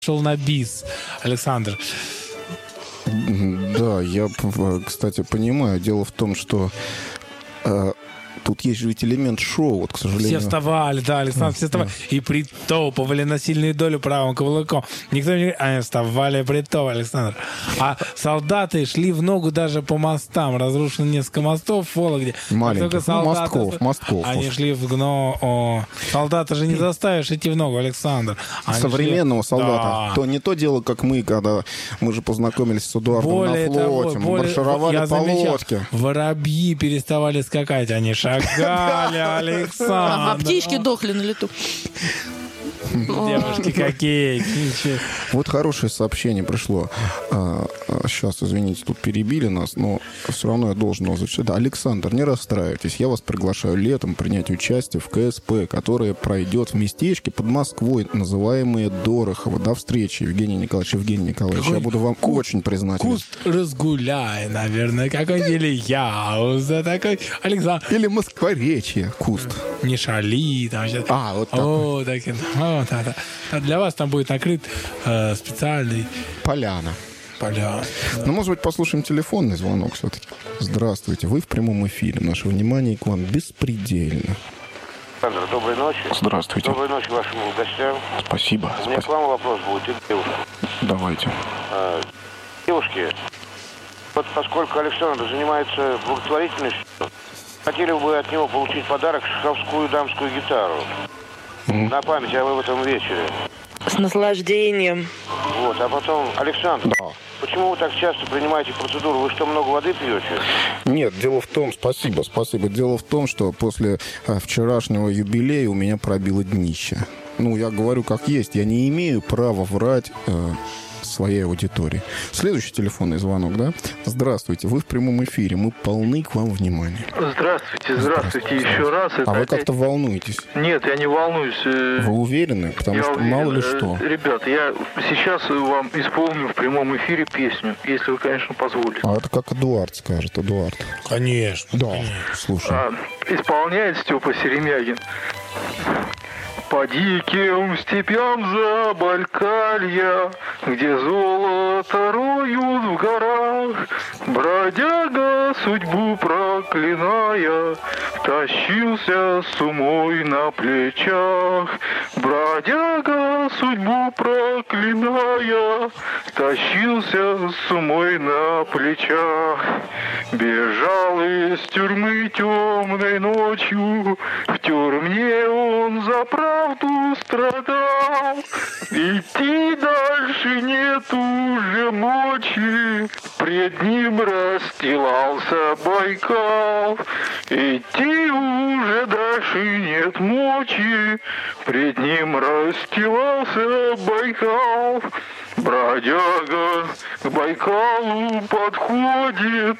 шел на бис, Александр. Да, я, кстати, понимаю. Дело в том, что тут есть же ведь элемент шоу, вот, к сожалению. Все вставали, да, Александр, все вставали. И притопывали на сильную долю правым каблуком. Никто не говорит, они вставали, притопывали, Александр. А солдаты шли в ногу даже по мостам. Разрушено несколько мостов в Вологде. Маленьких, мостков. Они шли в гно. Солдата же не заставишь идти в ногу, Александр. Современного солдата. Да. То не то дело, как мы, когда мы же познакомились с Эдуардом на флоте. Мы маршировали по лодке. Воробьи переставали скакать, они шагали, Александр. А птички дохли на лету. Девушки какие. Вот хорошее сообщение пришло. Сейчас, извините, тут перебили нас, но все равно я должен его зачитать. Да, Александр, не расстраивайтесь. Я вас приглашаю летом принять участие в КСП, которое пройдет в местечке под Москвой, называемое Дорохово. До встречи, Евгений Николаевич. Я буду вам очень признателен. Куст разгуляй, наверное, какой-то или Яуза такой. Александр. Или Москворечье. Куст. Не шали. Там сейчас. Вот так. О, так. Да. Для вас там будет накрыт специальный... Поляна. Ну, может быть, послушаем телефонный звонок все-таки. Здравствуйте, вы в прямом эфире. Наше внимание к вам беспредельно. Александр, доброй ночи. Здравствуйте. Доброй ночи вашим гостям. Спасибо. У меня к вам вопрос будет, девушка. Давайте. Девушки, вот поскольку Александр занимается благотворительностью, хотели бы от него получить подарок шаховскую дамскую гитару. На память об этом вечере. С наслаждением. Вот, а потом, Александр, почему вы так часто принимаете процедуру? Вы что, много воды пьете? Нет, дело в том, спасибо. Дело в том, что после вчерашнего юбилея у меня пробило днище. Я говорю как есть, я не имею права врать своей аудитории. Следующий телефонный звонок, да? Здравствуйте, вы в прямом эфире, мы полны к вам внимания. Здравствуйте еще раз. Вы как-то волнуетесь? Нет, я не волнуюсь. Вы уверены? Потому что уверен. Мало ли что. Ребят, я сейчас вам исполню в прямом эфире песню, если вы, конечно, позволите. Это как Эдуард скажет, Эдуард. Конечно. Да, слушай. Исполняет Степа Серемягин. По диким степям Забайкалья, где золото роют в горах, бродяга, судьбу проклиная, тащился с умой на плечах. Бродяга, судьбу проклиная, тащился с умой на плечах. Бежал из тюрьмы темной ночью, в тюрьме он за правду страдал. Идти дальше нет уже мочи, пред ним расстилался Байкал. Идти уже дальше нет мочи, пред ним расстилался Байкал. Бродяга к Байкалу подходит,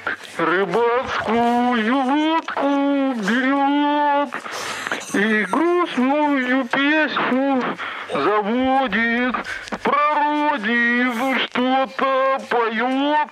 рыбацкую лодку берет и грустную песню заводит, про родину что-то поет.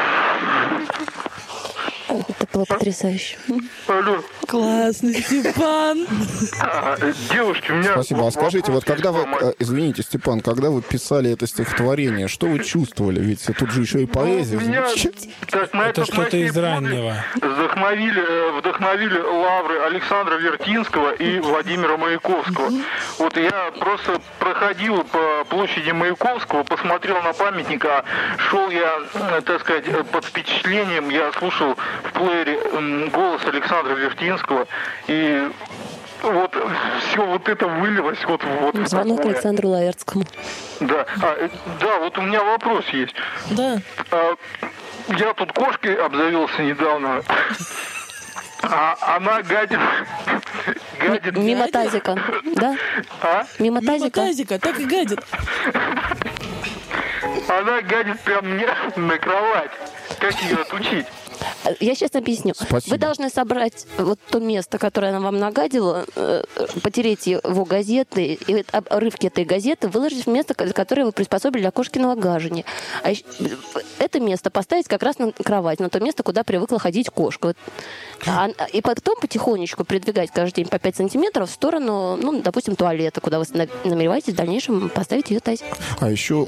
Это было потрясающе. Алло. Классно, Степан. Девушки, у меня... Спасибо. А скажите, вот когда вы... Извините, Степан, когда вы писали это стихотворение, что вы чувствовали? Ведь тут же еще и поэзия звучит. Это что-то из раннего. Вдохновили лавры Александра Вертинского и Владимира Маяковского. Вот я просто проходил по площади Маяковского, посмотрел на памятник, а шел я, так сказать, под впечатлением, я слушал в плеере голос Александра Вертинского, и вот все вот это вылилось вот звонок Александру Лаэртскому. Да, вот у меня вопрос есть. Да. Я тут кошкой обзавелся недавно. Она гадит. Мимо тазика, да? Мимо тазика, так и гадит. Она гадит прям мне на кровать. Как ее отучить? Я сейчас объясню. Спасибо. Вы должны собрать вот то место, которое она вам нагадила, потереть его газеты, и обрывки этой газеты выложить в место, которое вы приспособили для кошкиного гажения. А это место поставить как раз на кровать, на то место, куда привыкла ходить кошка. И потом потихонечку передвигать каждый день по 5 сантиметров в сторону, ну, допустим, туалета, куда вы намереваетесь в дальнейшем поставить ее тазик. А еще